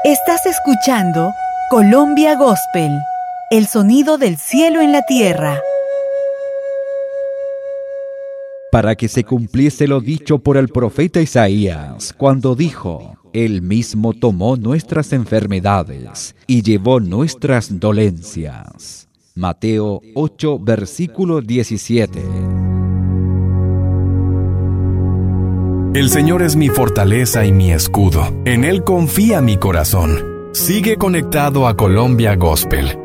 Estás escuchando Colombia Gospel, el sonido del cielo en la tierra. Para que se cumpliese lo dicho por el profeta Isaías, cuando dijo: Él mismo tomó nuestras enfermedades y llevó nuestras dolencias. Mateo 8, versículo 17. El Señor es mi fortaleza y mi escudo. En Él confía mi corazón. Sigue conectado a Colombia Gospel